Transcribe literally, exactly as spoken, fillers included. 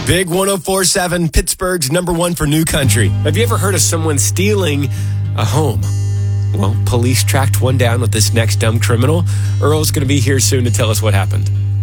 Big one oh four point seven, Pittsburgh's number one for new country. Have you ever heard of someone stealing a home? Well, police tracked one down with this next dumb criminal. Earl's going to be here soon to tell us what happened.